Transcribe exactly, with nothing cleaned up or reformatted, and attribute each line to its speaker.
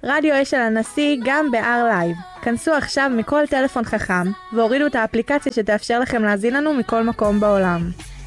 Speaker 1: רדיו אשל הנשיא גם ב-R Live. כנסו עכשיו מכל טלפון חכם והורידו את האפליקציה שתאפשר לכם להזין לנו מכל מקום בעולם.